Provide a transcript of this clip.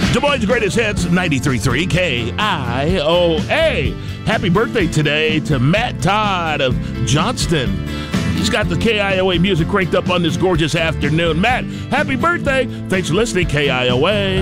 Des Moines' greatest hits, 93.3 KIOA. Happy birthday today to Matt Todd of Johnston. He's got the KIOA music cranked up on this gorgeous afternoon. Matt, happy birthday. Thanks for listening, KIOA.